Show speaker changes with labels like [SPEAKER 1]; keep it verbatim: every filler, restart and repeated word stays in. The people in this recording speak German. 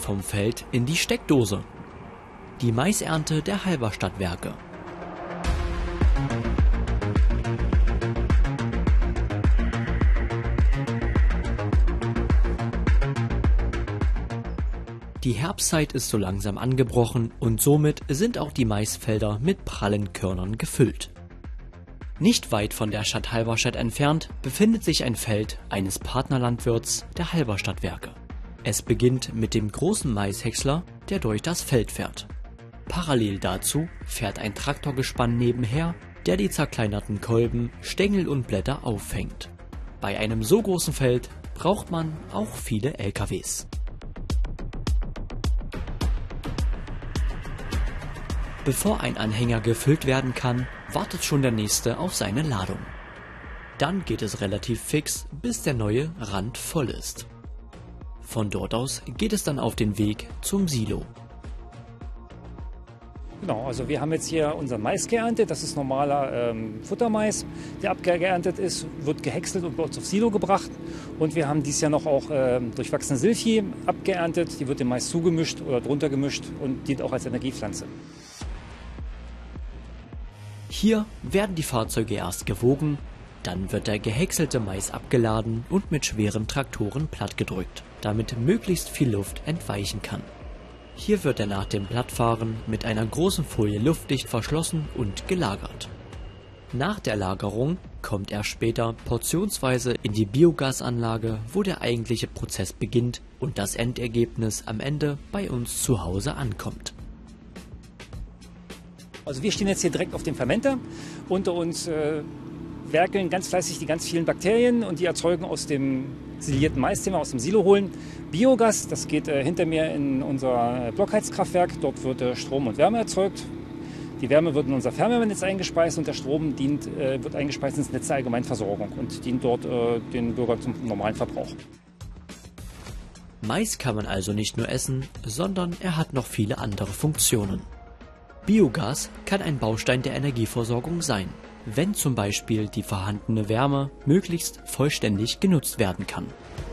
[SPEAKER 1] vom Feld in die Steckdose. Die Maisernte der Halberstadtwerke. Die Herbstzeit ist so langsam angebrochen und somit sind auch die Maisfelder mit prallen Körnern gefüllt. Nicht weit von der Stadt Halberstadt entfernt befindet sich ein Feld eines Partnerlandwirts der Halberstadtwerke. Es beginnt mit dem großen Maishäcksler, der durch das Feld fährt. Parallel dazu fährt ein Traktorgespann nebenher, der die zerkleinerten Kolben, Stängel und Blätter auffängt. Bei einem so großen Feld braucht man auch viele L K Ws. Bevor ein Anhänger gefüllt werden kann, wartet schon der nächste auf seine Ladung. Dann geht es relativ fix, bis der neue Rand voll ist. Von dort aus geht es dann auf den Weg zum Silo.
[SPEAKER 2] Genau, also wir haben jetzt hier unseren Mais geerntet. Das ist normaler ähm, Futtermais, der abgeerntet ist, wird gehäckselt und bei uns aufs Silo gebracht. Und wir haben dieses Jahr noch auch ähm, durchwachsene Silchie abgeerntet. Die wird dem Mais zugemischt oder drunter gemischt und dient auch als Energiepflanze.
[SPEAKER 1] Hier werden die Fahrzeuge erst gewogen, dann wird der gehäckselte Mais abgeladen und mit schweren Traktoren plattgedrückt, damit möglichst viel Luft entweichen kann. Hier wird er nach dem Plattfahren mit einer großen Folie luftdicht verschlossen und gelagert. Nach der Lagerung kommt er später portionsweise in die Biogasanlage, wo der eigentliche Prozess beginnt und das Endergebnis am Ende bei uns zu Hause ankommt.
[SPEAKER 2] Also wir stehen jetzt hier direkt auf dem Fermenter. Unter uns äh, werkeln ganz fleißig die ganz vielen Bakterien und die erzeugen aus dem silierten Mais, den wir aus dem Silo holen, Biogas. Das geht äh, hinter mir in unser Blockheizkraftwerk. Dort wird äh, Strom und Wärme erzeugt. Die Wärme wird in unser Fernwärmenetz eingespeist und der Strom dient, äh, wird eingespeist ins Netz der Allgemeinversorgung und dient dort äh, den Bürgern zum normalen Verbrauch.
[SPEAKER 1] Mais kann man also nicht nur essen, sondern er hat noch viele andere Funktionen. Biogas kann ein Baustein der Energieversorgung sein, wenn zum Beispiel die vorhandene Wärme möglichst vollständig genutzt werden kann.